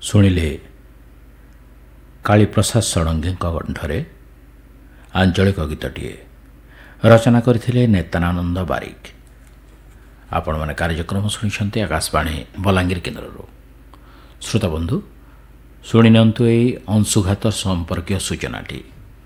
ଶୁଣିଲେ କାଳୀପ୍ରସାଦ ଷଡ଼ଙ୍ଗୀଙ୍କ କଣ୍ଠରେ ଆଞ୍ଚଳିକ ଗୀତଟିଏ। ରଚନା କରିଥିଲେ ନେତନାନନ୍ଦ ବାରିକ। ଆପଣମାନେ କାର୍ଯ୍ୟକ୍ରମ ଶୁଣିଛନ୍ତି ଆକାଶବାଣୀ ବଲାଙ୍ଗୀର କେନ୍ଦ୍ରରୁ। ଶ୍ରୋତାବନ୍ଧୁ, ଶୁଣିନିଅନ୍ତୁ ଏହି ଅଂଶୁଘାତ ସମ୍ପର୍କୀୟ ସୂଚନାଟି।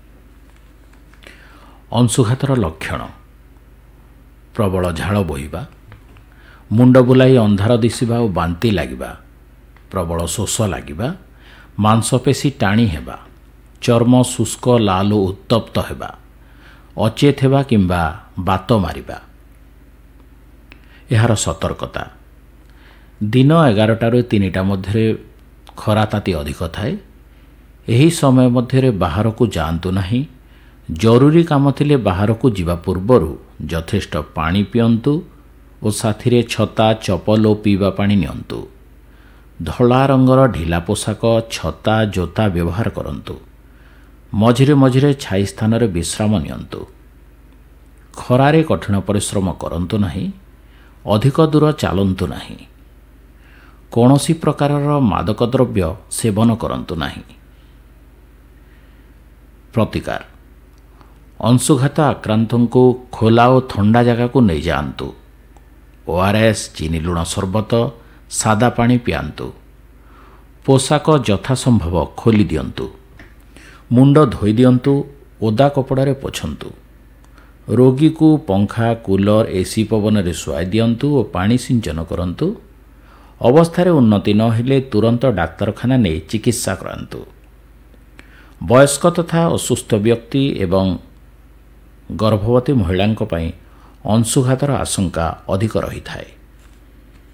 ଅଂଶୁଘାତର ଲକ୍ଷଣ: ପ୍ରବଳ ଝାଳ ବୋହିବା, ମୁଣ୍ଡ ବୁଲାଇ ଅନ୍ଧାର ଦିଶିବା ଓ ବାନ୍ତି ଲାଗିବା, ପ୍ରବଳ ଶୋଷ ଲାଗିବା, ମାଂସପେଶୀ ଟାଣି ହେବା, ଚର୍ମ ଶୁଷ୍କ ଲାଲ ଓ ଉତ୍ତପ୍ତ ହେବା, ଅଚେତ ହେବା କିମ୍ବା ବାତ ମାରିବା। ଏହାର ସତର୍କତା: ଦିନ 11ଟାରୁ 3ଟା ମଧ୍ୟରେ ଖରା ତାତି ଅଧିକ ଥାଏ। ଏହି ସମୟ ମଧ୍ୟରେ ବାହାରକୁ ଯାଆନ୍ତୁ ନାହିଁ। ଜରୁରୀ କାମ ଥିଲେ ବାହାରକୁ ଯିବା ପୂର୍ବରୁ ଯଥେଷ୍ଟ ପାଣି ପିଅନ୍ତୁ ଓ ସାଥିରେ ଛତା, ଚପଲ ଓ ପିଇବା ପାଣି ନିଅନ୍ତୁ। ଧଳା ରଙ୍ଗର ଢିଲା ପୋଷାକ, ଛତା, ଜୋତା ବ୍ୟବହାର କରନ୍ତୁ। ମଝିରେ ମଝିରେ ଛାଇ ସ୍ଥାନରେ ବିଶ୍ରାମ ନିଅନ୍ତୁ। ଖରାରେ କଠିନ ପରିଶ୍ରମ କରନ୍ତୁ ନାହିଁ। ଅଧିକ ଦୂର ଚାଲନ୍ତୁ ନାହିଁ। କୌଣସି ପ୍ରକାରର ମାଦକ ଦ୍ରବ୍ୟ ସେବନ କରନ୍ତୁ ନାହିଁ। ପ୍ରତିକାର: ଅଂଶୁଘାତ ଆକ୍ରାନ୍ତଙ୍କୁ ଖୋଲା ଓ ଥଣ୍ଡା ଜାଗାକୁ ନେଇଯାଆନ୍ତୁ। ORS, ଚିନି ଲୁଣ ସର୍ବତ, ସାଦା ପାଣି ପିଆନ୍ତୁ। ପୋଷାକ ଯଥାସମ୍ଭବ ଖୋଲି ଦିଅନ୍ତୁ। ମୁଣ୍ଡ ଧୋଇ ଦିଅନ୍ତୁ। ଓଦା କପଡ଼ାରେ ପୋଛନ୍ତୁ। ରୋଗୀକୁ ପଙ୍ଖା, କୁଲର, AC ପବନରେ ଶୁଆଇ ଦିଅନ୍ତୁ ଓ ପାଣି ସିଞ୍ଚନ କରନ୍ତୁ। ଅବସ୍ଥାରେ ଉନ୍ନତି ନ ହେଲେ ତୁରନ୍ତ ଡାକ୍ତରଖାନା ନେଇ ଚିକିତ୍ସା କରାନ୍ତୁ। ବୟସ୍କ ତଥା ଅସୁସ୍ଥ ବ୍ୟକ୍ତି ଏବଂ ଗର୍ଭବତୀ ମହିଳାଙ୍କ ପାଇଁ ଅଂଶୁଘାତର ଆଶଙ୍କା ଅଧିକ ରହିଥାଏ।